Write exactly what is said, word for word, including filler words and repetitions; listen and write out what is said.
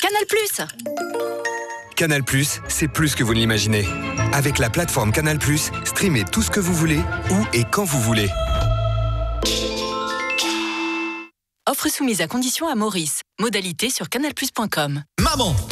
Canal plus. Canal plus, c'est plus que vous ne l'imaginez. Avec la plateforme Canal plus, streamez tout ce que vous voulez, où et quand vous voulez. Offre soumise à condition à Maurice. Modalité sur canal plus point com. Maman,